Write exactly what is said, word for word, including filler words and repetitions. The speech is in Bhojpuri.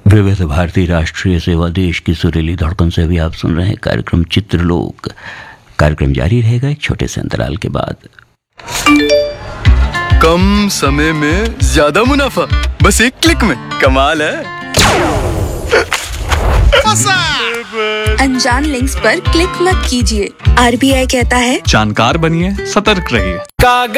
विविध भारती राष्ट्रीय सेवा देश की सुरीली धड़कन से भी आप सुन रहे हैं कार्यक्रम चित्रलोक। कार्यक्रम जारी रहेगा एक छोटे से अंतराल के बाद। कम समय में ज्यादा मुनाफा, बस एक क्लिक में। कमाल है। अनजान लिंक्स पर क्लिक मत कीजिए। आरबीआई कहता है जानकार बनिए, सतर्क रहिए। कागज